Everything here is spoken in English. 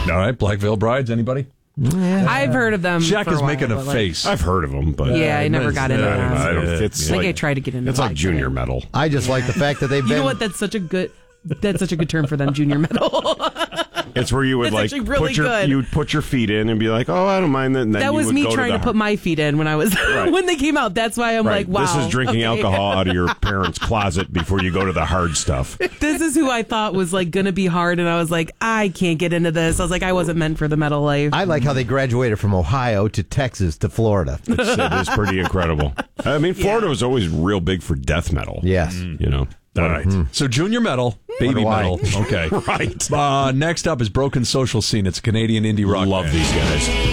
All right, Black Veil Brides, anybody? I've heard of them. Jack for is while, making a but, like, face. I've heard of them, but Yeah, I never got into them. I think I tried to get into. It's like junior metal. I just like the fact that they've been. You know what? That's such a good term for them. Junior metal. It's where you would That's actually really good. you would put your feet in and be like, oh, I don't mind that. And then That was you would me go trying to put my feet in when I was when they came out. That's why I'm like, wow. This is drinking okay. alcohol out of your parents' closet before you go to the hard stuff. This is who I thought was like going to be hard, and I was like, I can't get into this. I was like, I wasn't meant for the metal life. I like how they graduated from Ohio to Texas to Florida. It is pretty incredible. I mean, Florida was always real big for death metal. Yes. You know. All right. So junior metal, baby metal. Okay. Right. Next up is Broken Social Scene. It's a Canadian indie rock Love band. these guys.